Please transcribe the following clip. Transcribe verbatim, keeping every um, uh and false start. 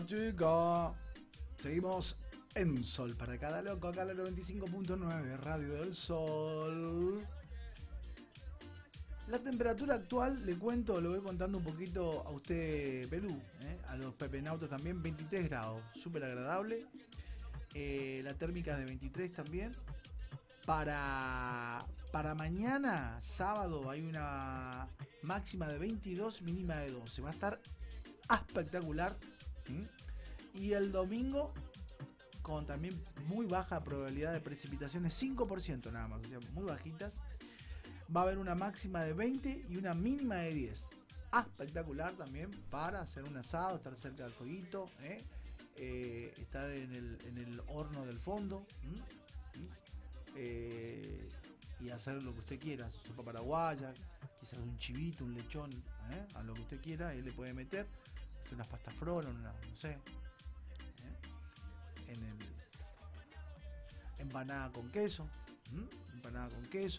chica. Seguimos en Sol para cada loco, acá la noventa y cinco punto nueve, Radio del Sol. La temperatura actual, le cuento, lo voy contando un poquito a usted, Pelú, ¿eh? A los pepenautos también, veintitrés grados, súper agradable. Eh, la térmica es de veintitrés también. Para, para mañana, sábado, hay una máxima de veintidós, mínima de doce. Va a estar espectacular. ¿Mm? Y el domingo, con también muy baja probabilidad de precipitaciones, cinco por ciento nada más, o sea, muy bajitas. Va a haber una máxima de veinte y una mínima de diez. Espectacular también para hacer un asado, estar cerca del fueguito, ¿eh? Eh, estar en el, en el horno del fondo. ¿Mm? Eh, y hacer lo que usted quiera, sopa paraguaya, quizás un chivito, un lechón, ¿eh? A lo que usted quiera, él le puede meter, hacer unas pastas frolas, una, no sé, ¿eh? En el empanada con queso, ¿m? empanada con queso.